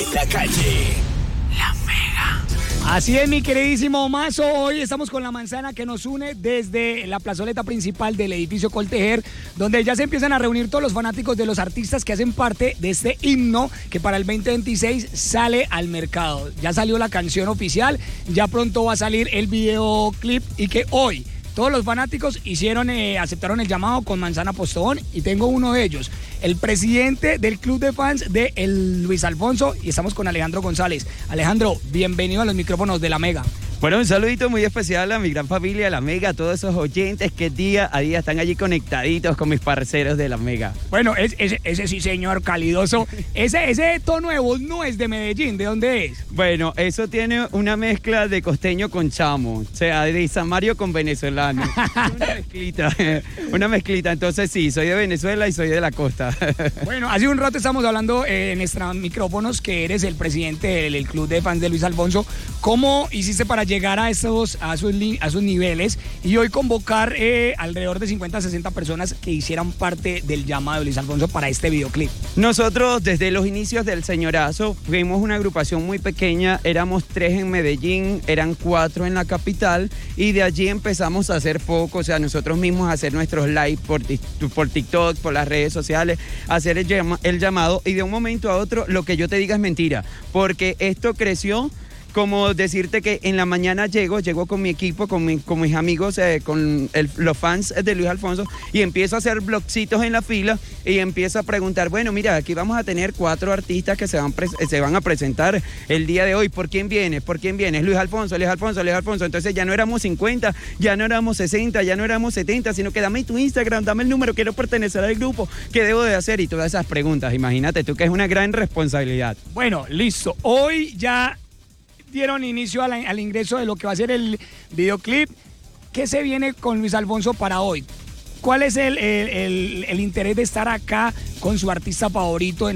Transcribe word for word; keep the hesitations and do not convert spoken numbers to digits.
la calle. La Mega. Así es, mi queridísimo Mazo. Hoy estamos con la manzana que nos une desde la plazoleta principal del edificio Coltejer, donde ya se empiezan a reunir todos los fanáticos de los artistas que hacen parte de este himno que para el veinte veintiséis sale al mercado. Ya salió la canción oficial, ya pronto va a salir el videoclip y que hoy todos los fanáticos hicieron, eh, aceptaron el llamado con Manzana Postobón y tengo uno de ellos, el presidente del club de fans de el Luis Alfonso, y estamos con Alejandro González. Alejandro, bienvenido a los micrófonos de La Mega. Bueno, un saludito muy especial a mi gran familia, La Mega, a todos esos oyentes que día a día están allí conectaditos con mis parceros de La Mega. Bueno, es, ese, ese sí, señor calidoso. Ese, ese tono de voz no es de Medellín, ¿de dónde es? Bueno, eso tiene una mezcla de costeño con chamo, o sea, de San Mario con venezolano. Una mezclita, una mezclita. Entonces sí, soy de Venezuela y soy de la costa. Bueno, hace un rato estamos hablando eh, en nuestros micrófonos que eres el presidente del, del club de fans de Luis Alfonso. ¿Cómo hiciste para llegar a esos, a sus, a sus niveles y hoy convocar eh, alrededor de cincuenta a sesenta personas que hicieran parte del llamado de Luis Alfonso para este videoclip? Nosotros desde los inicios del Señorazo fuimos una agrupación muy pequeña, éramos tres en Medellín, eran cuatro en la capital y de allí empezamos a hacer poco, o sea, nosotros mismos a hacer nuestros live por, por TikTok, por las redes sociales, hacer el, llama, el llamado y de un momento a otro lo que yo te diga es mentira, porque esto creció. Como decirte que en la mañana llego, llego con mi equipo, con, mi, con mis amigos, eh, con el, los fans de Luis Alfonso y empiezo a hacer blogcitos en la fila y empiezo a preguntar, bueno, mira, aquí vamos a tener cuatro artistas que se van, se van a presentar el día de hoy. ¿Por quién viene? ¿Por quién viene? Es Luis Alfonso, Luis Alfonso, Luis Alfonso. Entonces ya no éramos cincuenta, ya no éramos sesenta, ya no éramos setenta, sino que dame tu Instagram, dame el número, quiero pertenecer al grupo, ¿qué debo de hacer? Y todas esas preguntas, imagínate tú que es una gran responsabilidad. Bueno, listo. Hoy ya dieron inicio a la, al ingreso de lo que va a ser el videoclip. ¿Qué se viene con Luis Alfonso para hoy? ¿Cuál es el, el, el, el interés de estar acá con su artista favorito en